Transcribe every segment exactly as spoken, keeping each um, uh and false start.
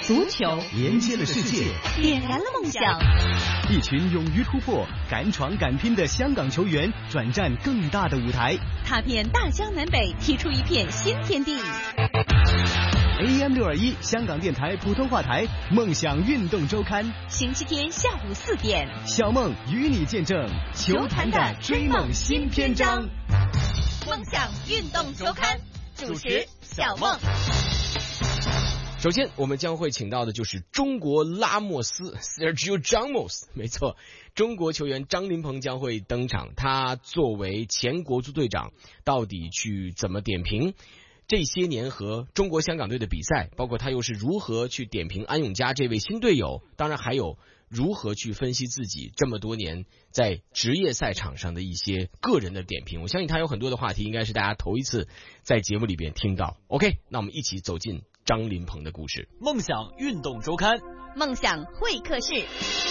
足球连接了世界， 点燃了梦想。 一群勇于突破、敢闯敢拼的香港球员转战更大的舞台， 踏遍大江南北，踢出一片新天地。 A M 六二一香港电台普通话台《梦想运动周刊》， 星期天下午四点， 小梦与你见证球坛的追梦新篇章。 梦想运动周刊主持小梦。 首先，我们将会请到的就是中国拉莫斯 Sergio Ramos， 没错，中国球员张琳芃将会登场。他作为前国足队长，到底去怎么点评这些年和中国香港队的比赛，包括他又是如何去点评安永佳这位新队友，当然还有如何去分析自己这么多年在职业赛场上的一些个人的点评。我相信他有很多的话题，应该是大家头一次在节目里边听到。 OK， 那我们一起走进张琳芃的故事。 梦想运动周刊， 梦想会客室。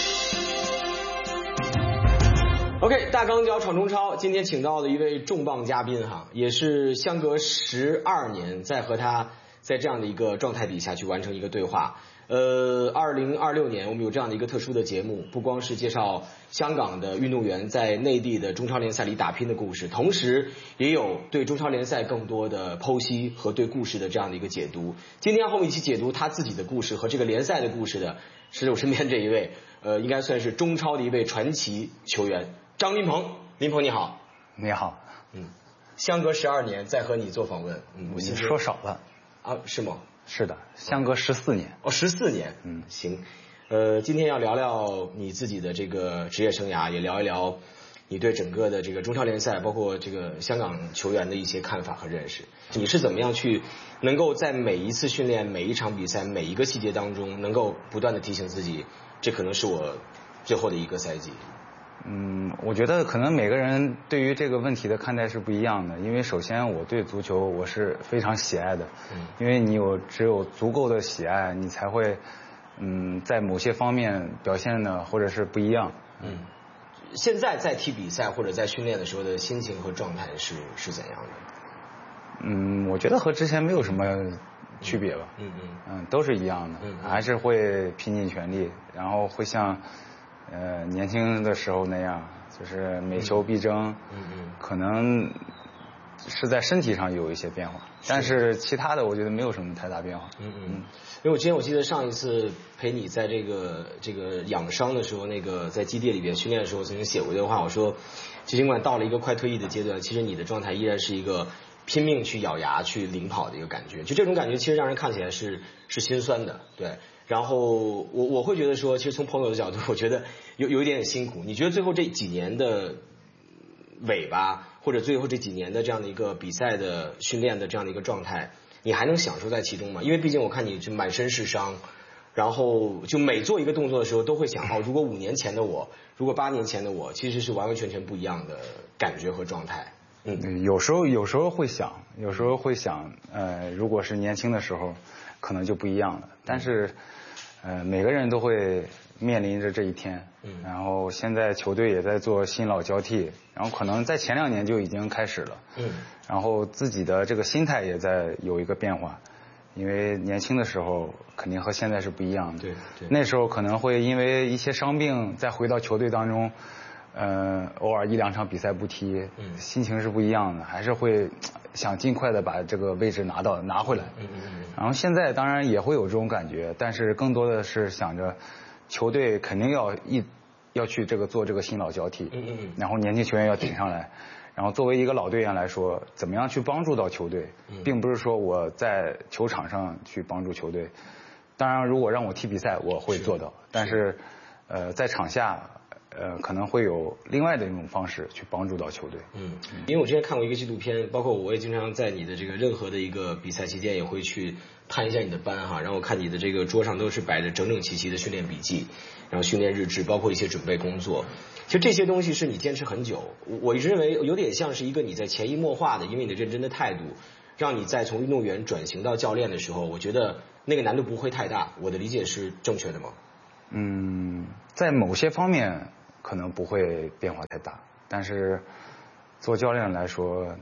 OK， 大钢脚闯中超，今天请到的一位重磅嘉宾哈，也是相隔十二年再和他在这样的一个状态底下去完成一个对话。呃，二零二六年我们有这样的一个特殊的节目，不光是介绍香港的运动员在内地的中超联赛里打拼的故事，同时也有对中超联赛更多的剖析和对故事的这样的一个解读。今天和我们一起解读他自己的故事和这个联赛的故事的是我身边这一位，呃，应该算是中超的一位传奇球员张琳芃。琳芃你好。 你好。 嗯，相隔十二年再和你做访问，嗯， 你说少了啊？是吗？ 是的，相隔十四年。 哦，十四年。 嗯， 行。呃，今天要聊聊你自己的这个职业生涯，也聊一聊你对整个的这个中超联赛，包括这个香港球员的一些看法和认识。你是怎么样去能够在每一次训练、每一场比赛、每一个细节当中，能够不断的提醒自己，这可能是我最后的一个赛季？ 嗯，我觉得可能每个人对于这个问题的看待是不一样的，因为首先我对足球我是非常喜爱的，嗯，因为你有只有足够的喜爱，你才会嗯在某些方面表现的或者是不一样。 嗯，现在在踢比赛或者在训练的时候的心情和状态是是怎样的？ 嗯，我觉得和之前没有什么区别吧，嗯嗯嗯，都是一样的，嗯，还是会拼尽全力，然后会像呃，年轻的时候那样，就是每球必争，嗯嗯，可能是在身体上有一些变化，但是其他的我觉得没有什么太大变化。 嗯嗯，因为我之前我记得上一次陪你在这个这个养伤的时候，那个在基地里边训练的时候，曾经写过一段话，我说，就尽管到了一个快退役的阶段，其实你的状态依然是一个拼命去咬牙去领跑的一个感觉，就这种感觉其实让人看起来是是心酸的，对。然后我我会觉得说，其实从朋友的角度，我觉得有有一点点辛苦。你觉得最后这几年的尾巴，或者最后这几年的这样的一个比赛的训练的这样的一个状态，你还能享受在其中吗？因为毕竟我看你就满身是伤，然后就每做一个动作的时候都会想，哦，如果五年前的我，如果八年前的我，其实是完完全全不一样的感觉和状态。 嗯，有时候有时候会想，有时候会想，呃，如果是年轻的时候，可能就不一样了。但是。呃，每个人都会面临着这一天，嗯，然后现在球队也在做新老交替，然后可能在前两年就已经开始了，嗯，然后自己的这个心态也在有一个变化，因为年轻的时候肯定和现在是不一样的， 对对， 那时候可能会因为一些伤病再回到球队当中，呃，偶尔一两场比赛不踢，嗯，心情是不一样的，还是会想尽快的把这个位置拿到拿回来，嗯嗯嗯。然后现在当然也会有这种感觉，但是更多的是想着球队肯定要一要去这个做这个新老交替，嗯嗯嗯。然后年轻球员要顶上来，然后作为一个老队员来说，怎么样去帮助到球队，并不是说我在球场上去帮助球队。当然，如果让我踢比赛，我会做到，但是，呃，在场下。呃，可能会有另外的一种方式去帮助到球队。嗯， 因为我之前看过一个纪录片，包括我也经常在你的这个任何的一个比赛期间也会去探一下你的班哈，然后我看你的这个桌上都是摆着整整齐齐的训练笔记，然后训练日志，包括一些准备工作。其实这些东西是你坚持很久，我一直认为有点像是一个你在潜移默化的，因为你的认真的态度，让你在从运动员转型到教练的时候，我觉得那个难度不会太大。我的理解是正确的吗？ 嗯，在某些方面。可能不会变化太大，但是做教练来说，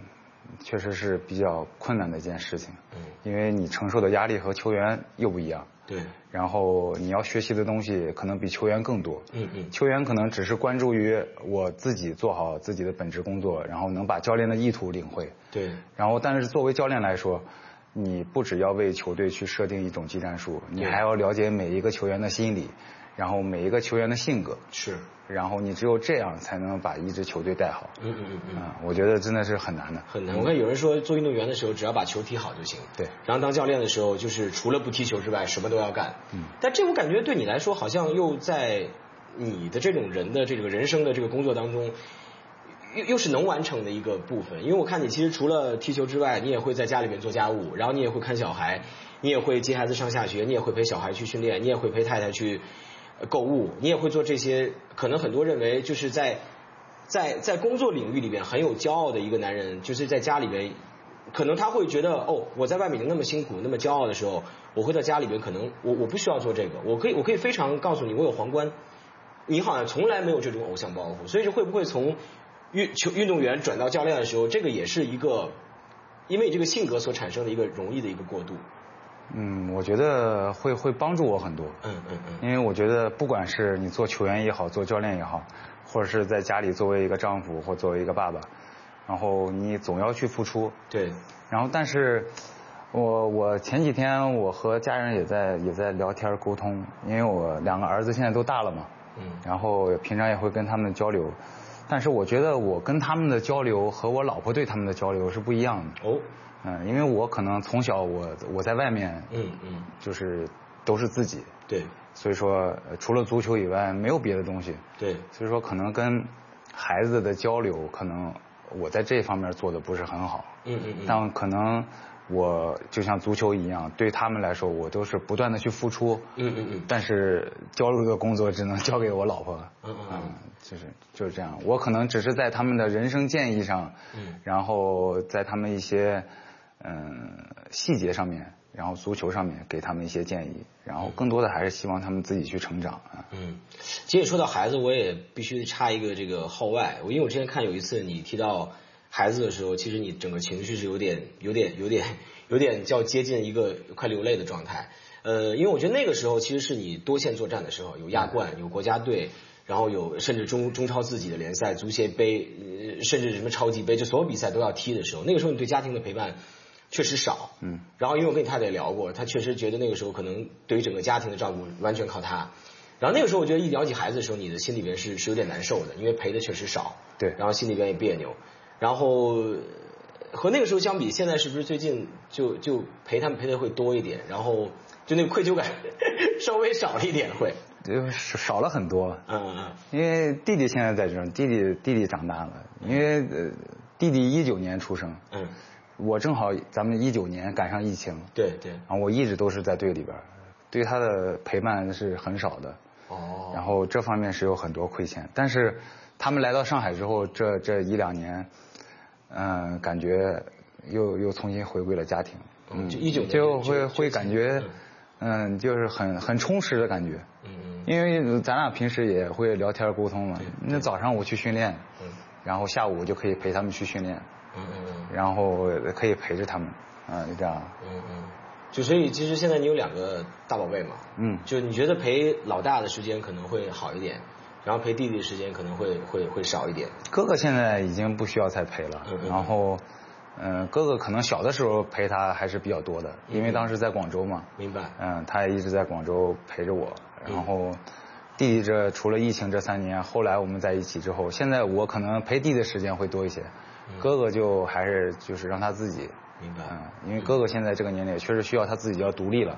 确实是比较困难的一件事情。嗯，因为你承受的压力和球员又不一样。 对。 然后你要学习的东西可能比球员更多。嗯嗯。球员可能只是关注于我自己做好自己的本职工作，然后能把教练的意图领会。 对。 然后，但是作为教练来说，你不只要为球队去设定一种技战术，你还要了解每一个球员的心理，然后每一个球员的性格。 是。 然后你只有这样才能把一支球队带好。 嗯嗯嗯嗯。 啊，我觉得真的是很难的。 很难。我看有人说做运动员的时候只要把球踢好就行。 对。 然后当教练的时候就是除了不踢球之外什么都要干。嗯。但这我感觉对你来说好像又在你的这种人的这个人生的这个工作当中，又又是能完成的一个部分。因为我看你其实除了踢球之外，你也会在家里面做家务，然后你也会看小孩，你也会接孩子上下学，你也会陪小孩去训练，你也会陪太太去购物，你也会做这些可能很多认为就是在在在工作领域里边很有骄傲的一个男人，就是在家里边可能他会觉得哦，我在外面那么辛苦那么骄傲的时候，我回到家里边可能我我不需要做这个，我可以我可以非常告诉你我有皇冠，你好像从来没有这种偶像包袱。所以说会不会从运球运动员转到教练的时候，这个也是一个因为你这个性格所产生的一个容易的一个过渡。 嗯，我觉得会会帮助我很多。 嗯嗯嗯。 因为我觉得不管是你做球员也好，做教练也好，或者是在家里作为一个丈夫或作为一个爸爸，然后你总要去付出。 对。 然后但是我我前几天我和家人也在也在聊天沟通，因为我两个儿子现在都大了嘛。嗯。然后平常也会跟他们交流，但是我觉得我跟他们的交流和我老婆对他们的交流是不一样的。哦。嗯，因为我可能从小我我在外面，嗯嗯，就是都是自己， 对， 所以说除了足球以外没有别的东西， 对， 所以说可能跟孩子的交流，可能我在这方面做的不是很好，嗯嗯嗯，但可能我就像足球一样，对他们来说我都是不断的去付出，嗯嗯嗯，但是交流的工作只能交给我老婆，嗯嗯嗯，就是就是这样，我可能只是在他们的人生建议上，嗯，然后在他们一些。嗯，细节上面，然后足球上面给他们一些建议，然后更多的还是希望他们自己去成长啊。 嗯，其实说到孩子，我也必须插一个这个号外，我因为我之前看有一次你提到孩子的时候，其实你整个情绪是有点、有点、有点、有点叫接近一个快流泪的状态。呃，因为我觉得那个时候其实是你多线作战的时候，有亚冠，有国家队。然后有甚至中中超自己的联赛、足协杯，呃，甚至什么超级杯，就所有比赛都要踢的时候，那个时候你对家庭的陪伴确实少，嗯。然后因为我跟你太太也聊过，她确实觉得那个时候可能对于整个家庭的照顾完全靠她。然后那个时候我觉得一聊起孩子的时候，你的心里边是是有点难受的，因为陪的确实少， 对。 然后心里边也别扭。然后和那个时候相比，现在是不是最近就就陪他们陪的会多一点？然后就那个愧疚感稍微少了一点会。 就少了很多，嗯嗯，因为弟弟现在在这儿，弟弟弟弟长大了，因为呃弟弟一九年出生，嗯，我正好咱们一九年赶上疫情， 对对， 然后我一直都是在队里边，对他的陪伴是很少的，哦，然后这方面是有很多亏欠，但是他们来到上海之后，这这一两年，嗯、呃，感觉又又重新回归了家庭， 嗯，就一九年就会会感觉。嗯，就是很很充实的感觉。嗯嗯。因为咱俩平时也会聊天沟通嘛。那早上我去训练，嗯，然后下午就可以陪他们去训练。嗯嗯。然后可以陪着他们，啊，就这样。 嗯嗯。就所以其实现在你有两个大宝贝嘛。嗯。就你觉得陪老大的时间可能会好一点，然后陪弟弟的时间可能会会会少一点。 哥哥现在已经不需要再陪了，嗯嗯然后。嗯，哥哥可能小的时候陪他还是比较多的，因为当时在广州嘛。 明白。 嗯，他也一直在广州陪着我。然后，弟弟这除了疫情这三年，后来我们在一起之后，现在我可能陪弟的时间会多一些，哥哥就还是就是让他自己。 明白。 嗯，因为哥哥现在这个年龄确实需要他自己要独立了。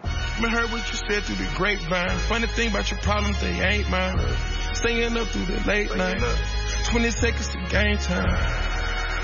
Staying up through the late night, twenty seconds to game time.